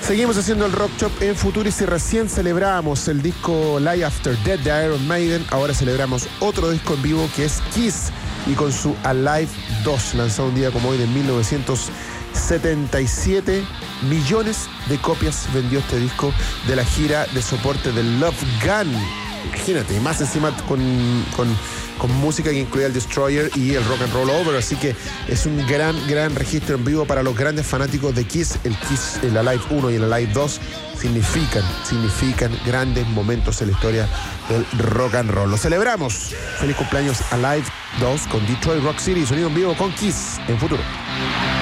Seguimos haciendo el Rock Shop en Futuro y si recién celebramos el disco Live After Death de Iron Maiden, ahora celebramos otro disco en vivo que es Kiss y con su Alive 2, lanzado un día como hoy de 1977. Millones de copias vendió este disco de la gira de soporte del Love Gun. Imagínate, y más encima con música que incluía el Destroyer y el Rock and Roll Over, así que es un gran registro en vivo para los grandes fanáticos de Kiss. El Kiss, el Alive 1 y el Alive 2 significan grandes momentos en la historia del rock and roll. Lo celebramos. Feliz cumpleaños Alive 2 con Detroit Rock City, sonido en vivo con Kiss en Futuro.